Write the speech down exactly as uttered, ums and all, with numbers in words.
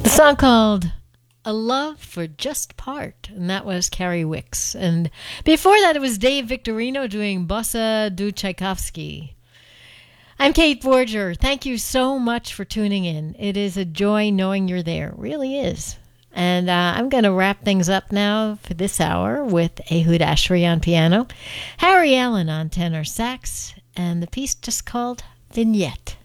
The song called A Love for Just Part, and that was Carrie Wicks. And before that, it was Dave Victorino doing Bossa do Tchaikovsky. I'm Kate Borger. Thank you so much for tuning in. It is a joy knowing you're there. It really is. And uh, I'm going to wrap things up now for this hour with Ehud Ashry on piano, Harry Allen on tenor sax, and the piece just called Vignette.